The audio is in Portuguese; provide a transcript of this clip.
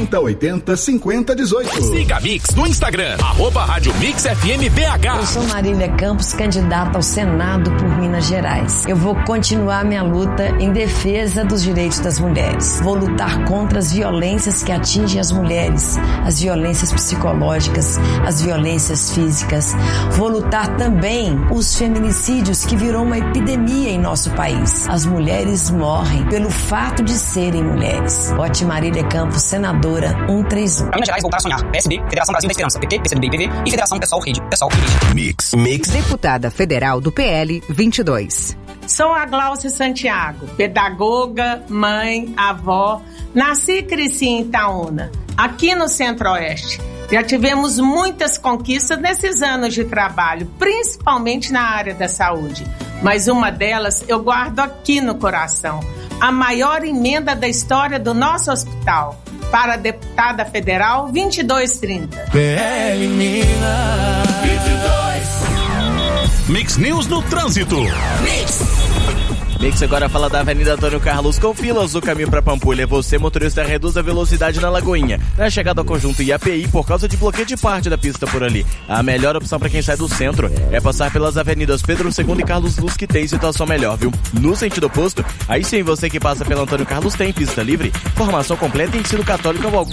3080-5018. Siga a Mix no Instagram, @Rádio Mix FM BH. Eu sou Marília Campos, candidata ao Senado por Minas Gerais. Eu vou continuar minha luta em defesa dos direitos das mulheres. Vou lutar contra as violências que atingem as mulheres, as violências psicológicas, as violências físicas. Vou lutar também os feminicídios, que virou uma epidemia em nosso país. As mulheres morrem pelo fato de serem mulheres. Vote Marília Campos, senadora 131. Minas Gerais, voltar a sonhar. PSB, Federação Brasil da Esperança, PT, PCdoB e PV e Federação Pessoal Rede. Mix. Deputada Federal do PL 22. Sou a Glaucia Santiago, pedagoga, mãe, avó. Nasci e cresci em Itaúna, aqui no Centro-Oeste. Já tivemos muitas conquistas nesses anos de trabalho, principalmente na área da saúde. Mas uma delas eu guardo aqui no coração. A maior emenda da história do nosso hospital. Para a deputada federal 2230. PL Minas 22. Mix News no trânsito. Mix agora fala da Avenida Antônio Carlos com filas do caminho para Pampulha. Você, motorista, reduz a velocidade na Lagoinha. Na chegada ao conjunto IAPI, por causa de bloqueio de parte da pista por ali. A melhor opção para quem sai do centro é passar pelas avenidas Pedro II e Carlos Luz, que tem situação melhor, viu? No sentido oposto, aí sim, você que passa pela Antônio Carlos tem pista livre, formação completa em ensino católico ao